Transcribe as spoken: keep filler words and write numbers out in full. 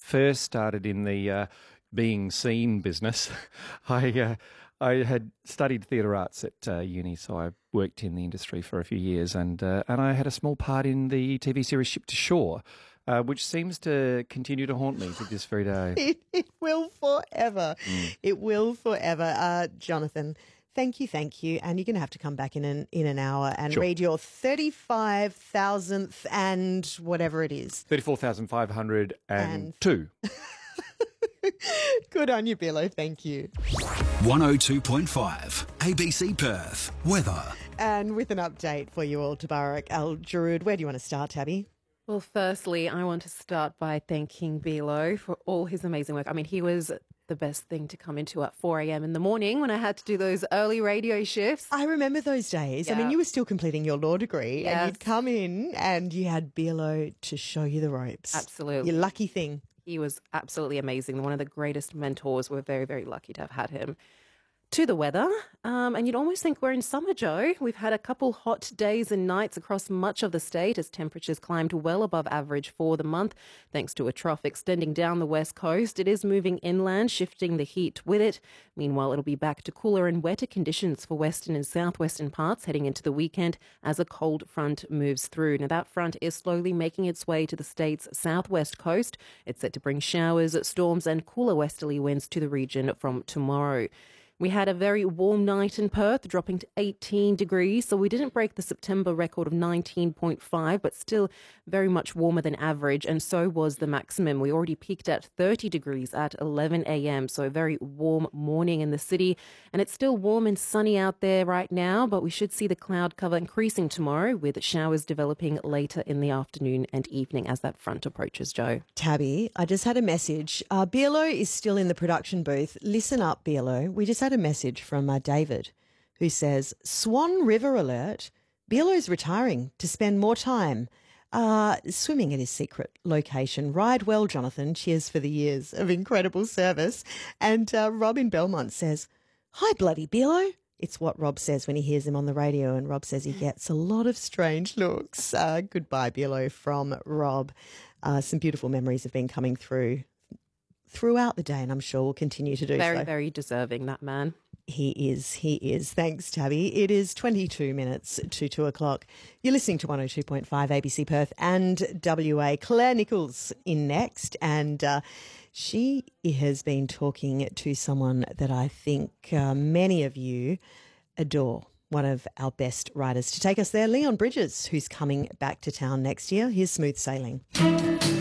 first started in the uh, being seen business, I uh, I had studied theatre arts at uh, uni, so I worked in the industry for a few years, and uh, and I had a small part in the T V series Ship to Shore, uh, which seems to continue to haunt me to this very day. It, it will forever. Mm. It will forever. Uh, Jonathan, thank you, thank you. And you're going to have to come back in an, in an hour and sure. read your thirty-five thousandth and whatever it is. thirty-four thousand five hundred two. Good on you, Billo. Thank you. one oh two point five A B C Perth. Weather. And with an update for you all, Tabarak Al-Jarood. Where do you want to start, Tabby? Well, firstly, I want to start by thanking Bilo for all his amazing work. I mean, he was the best thing to come into at four a.m. in the morning when I had to do those early radio shifts. I remember those days. Yeah. I mean, you were still completing your law degree Yes. and you'd come in and you had Bilo to show you the ropes. Absolutely. Your lucky thing. He was absolutely amazing. One of the greatest mentors. We're very, very lucky to have had him. To the weather, um, and you'd almost think we're in summer, Joe. We've had a couple hot days and nights across much of the state as temperatures climbed well above average for the month, thanks to a trough extending down the west coast. It is moving inland, shifting the heat with it. Meanwhile, it'll be back to cooler and wetter conditions for western and southwestern parts heading into the weekend as a cold front moves through. Now, that front is slowly making its way to the state's southwest coast. It's set to bring showers, storms and cooler westerly winds to the region from tomorrow. We had a very warm night in Perth, dropping to eighteen degrees, so we didn't break the September record of nineteen point five, but still very much warmer than average, and so was the maximum. We already peaked at thirty degrees at eleven a.m., so a very warm morning in the city, and it's still warm and sunny out there right now, but we should see the cloud cover increasing tomorrow with showers developing later in the afternoon and evening as that front approaches, Joe. Tabby, I just had a message. Uh, B L O is still in the production booth. Listen up, B L O. We just had a message from uh, David who says, Swan River alert, B L O's retiring to spend more time uh, swimming at his secret location. Ride well, Jonathan. Cheers for the years of incredible service. And uh, Rob in Belmont says, hi, bloody B L O. It's what Rob says when he hears him on the radio, and Rob says he gets a lot of strange looks. Uh, goodbye, B L O, from Rob. Uh, some beautiful memories have been coming through throughout the day, and I'm sure will continue to do very, so. Very, very deserving, that man. He is, he is. Thanks, Tabby. It is twenty-two minutes to two o'clock. You're listening to one oh two point five A B C Perth and W A. Claire Nichols in next, and uh, she has been talking to someone that I think uh, many of you adore. One of our best writers to take us there, Leon Bridges, who's coming back to town next year. Here's Smooth Sailing.